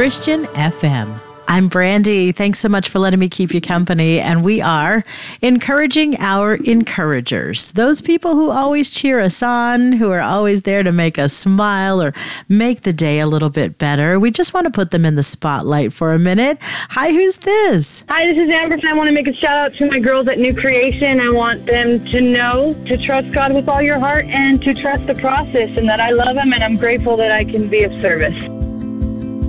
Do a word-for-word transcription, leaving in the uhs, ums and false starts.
Christian F M. I'm Brandy. Thanks so much for letting me keep you company. And we are encouraging our encouragers, those people who always cheer us on, who are always there to make us smile or make the day a little bit better. We just want to put them in the spotlight for a minute. Hi, who's this? Hi, this is Amber. I want to make a shout out to my girls at New Creation. I want them to know to trust God with all your heart and to trust the process, and that I love them and I'm grateful that I can be of service.